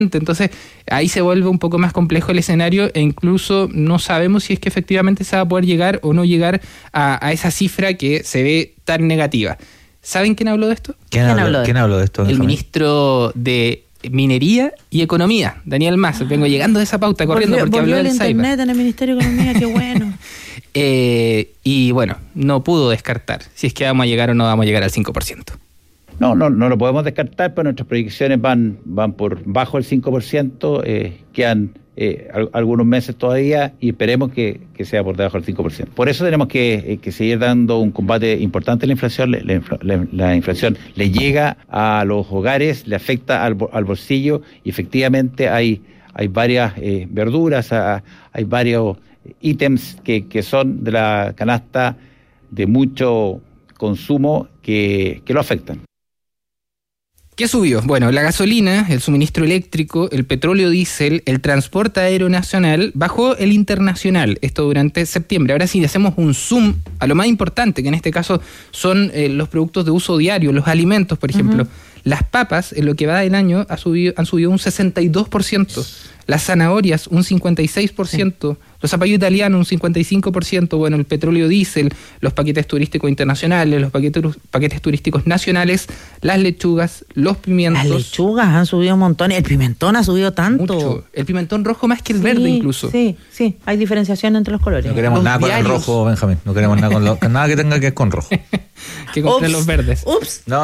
Entonces ahí se vuelve un poco más complejo el escenario e incluso no sabemos si es que efectivamente se va a poder llegar o no llegar a esa cifra que se ve tan negativa. ¿Saben quién habló de esto? ¿Quién habló de esto? El ministro de Minería y Economía, Daniel Mas. Vengo llegando de esa pauta corriendo porque habló del cyber. Internet en el Ministerio de Economía, qué bueno. Y bueno, no pudo descartar si es que vamos a llegar o no vamos a llegar al 5%. No lo podemos descartar, pero nuestras proyecciones van por bajo el 5%, quedan algunos meses todavía y esperemos que sea por debajo del 5%. Por eso tenemos que seguir dando un combate importante a la inflación. La inflación le llega a los hogares, le afecta al bolsillo y efectivamente hay varias verduras, hay varios ítems que son de la canasta de mucho consumo que lo afectan. ¿Qué subió? Bueno, la gasolina, el suministro eléctrico, el petróleo diésel, el transporte aéreo nacional, bajó el internacional, esto durante septiembre. Ahora sí, hacemos un zoom a lo más importante, que en este caso son los productos de uso diario, los alimentos, por ejemplo. Las papas, en lo que va del año, han subido un 62%. Las zanahorias, un 56%. Los zapallos italianos, un 55%. Bueno, el petróleo diésel, los paquetes turísticos internacionales, los paquetes turísticos nacionales, las lechugas, los pimientos. Las lechugas han subido un montón. El pimentón ha subido tanto. Mucho. El pimentón rojo más que el verde incluso. Sí. Hay diferenciación entre los colores. No queremos nada con el rojo, Benjamín. No queremos nada con nada que tenga que ver con rojo. Que compren los verdes. Ups. No.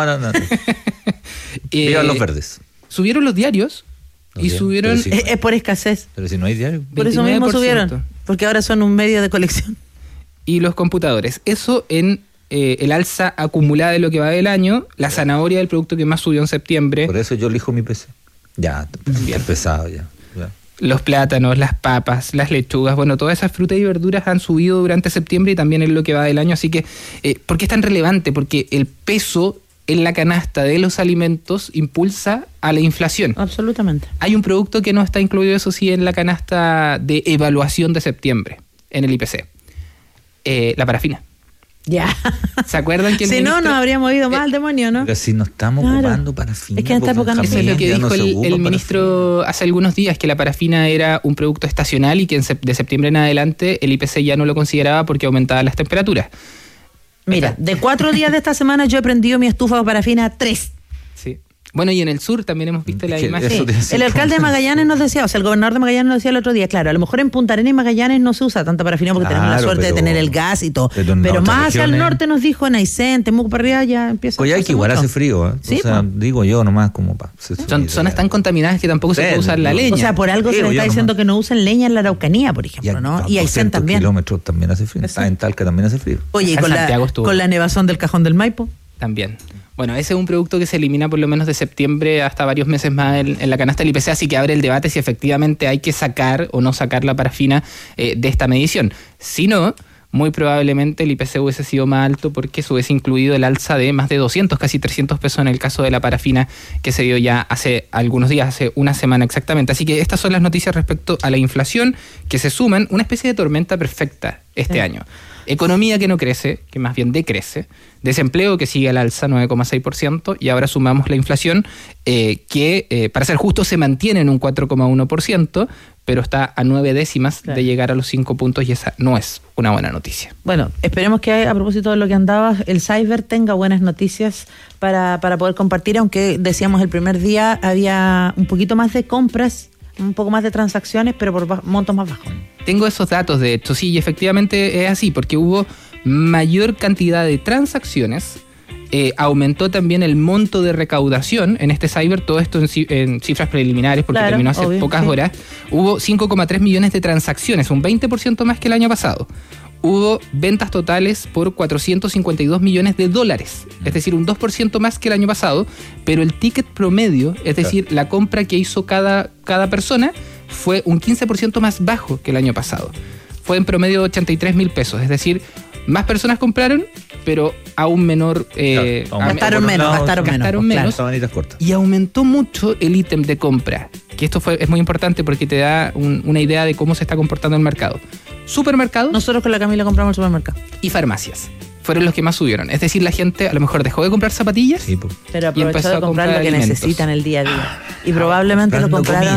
Vivan los verdes. Subieron los diarios. Y subieron... Es por escasez. Pero si no hay diario. Por eso mismo subieron. Porque ahora son un medio de colección. Y los computadores. Eso en el alza acumulada de lo que va del año. La zanahoria, el producto que más subió en septiembre. Por eso yo elijo mi PC. Ya, bien pesado ya. Los plátanos, las papas, las lechugas, bueno, todas esas frutas y verduras han subido durante septiembre y también en lo que va del año. Así que, ¿por qué es tan relevante? Porque el peso en la canasta de los alimentos impulsa a la inflación. Absolutamente. Hay un producto que no está incluido, eso sí, en la canasta de evaluación de septiembre, en el IPC. La parafina. Ya. ¿Se acuerdan que si no, nos habríamos ido más al demonio, ¿no? Pero si no estamos ocupando parafina. Es que en esta época no sé. Eso es lo que dijo el ministro hace algunos días, que la parafina era un producto estacional y que de septiembre en adelante el IPC ya no lo consideraba porque aumentaba las temperaturas. Mira, de 4 días de esta semana yo he prendido mi estufa de parafina 3. Sí. Bueno, y en el sur también hemos visto la imagen. Sí. El alcalde de Magallanes nos decía, o sea, el gobernador de Magallanes nos decía el otro día, claro, a lo mejor en Punta Arenas y Magallanes no se usa tanta parafina porque tenemos la suerte de tener el gas y todo. Pero más hacia el norte nos dijo, en Aysén, Temuco para arriba ya empieza a que igual hace frío, ¿eh? Sí, o sea, digo yo nomás como son zonas tan contaminadas que tampoco se puede usar la leña. O sea, por algo se le está diciendo que no usen leña en la Araucanía, por ejemplo, ¿no? Y Aysén también. Kilómetros también hace frío. En Talca también hace frío. Oye, con la nevazón del Cajón del Maipo. También. Bueno, ese es un producto que se elimina por lo menos de septiembre hasta varios meses más en la canasta del IPC, así que abre el debate si efectivamente hay que sacar o no sacar la parafina de esta medición. Si no, muy probablemente el IPC hubiese sido más alto porque se hubiese incluido el alza de más de 200, casi 300 pesos en el caso de la parafina que se dio ya hace algunos días, hace una semana exactamente. Así que estas son las noticias respecto a la inflación que se suman, una especie de tormenta perfecta este año. Economía que no crece, que más bien decrece. Desempleo que sigue al alza, 9,6%. Y ahora sumamos la inflación que, para ser justo, se mantiene en un 4,1%, pero está a 9 décimas de llegar a los 5 puntos y esa no es una buena noticia. Bueno, esperemos que a propósito de lo que andaba, el cyber tenga buenas noticias para poder compartir, aunque decíamos el primer día había un poquito más de compras, un poco más de transacciones, pero por montos más bajos. Tengo esos datos, de hecho, sí, y efectivamente es así, porque hubo mayor cantidad de transacciones, aumentó también el monto de recaudación en este cyber, todo esto en cifras preliminares, porque terminó hace pocas horas. Hubo 5,3 millones de transacciones, un 20% más que el año pasado. Hubo ventas totales por $452 millones, es decir, un 2% más que el año pasado, pero el ticket promedio, es decir, la compra que hizo cada persona, fue un 15% más bajo que el año pasado. Fue en promedio 83.000 pesos, es decir, más personas compraron, pero aún menor... gastaron menos. Y aumentó mucho el ítem de compra, que esto es muy importante porque te da una idea de cómo se está comportando el mercado. Supermercados. Nosotros con la Camila compramos el supermercado. Y farmacias. fueron los que más subieron. Es decir, la gente a lo mejor dejó de comprar zapatillas. Sí, pues. Pero Y empezó aprovechó a de comprar comprar lo que alimentos. necesitan el día a día. Y probablemente lo comprando compraron